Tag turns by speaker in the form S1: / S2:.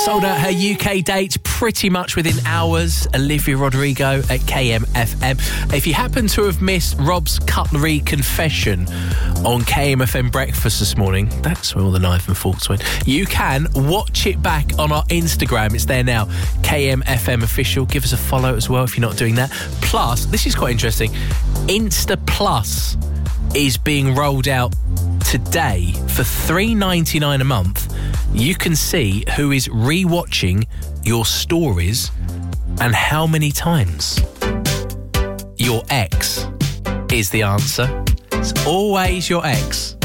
S1: Sold out her UK dates pretty much within hours. Olivia Rodrigo at KMFM. If you happen to have missed Rob's cutlery confession on KMFM Breakfast this morning, that's where all the knife and forks went, you can watch it back on our Instagram. It's there now, KMFM Official. Give us a follow as well if you're not doing that. Plus, this is quite interesting, Insta Plus is being rolled out today for $3.99 a month. You can see who is rewatching your stories and how many times. Your ex is the answer. It's always your ex.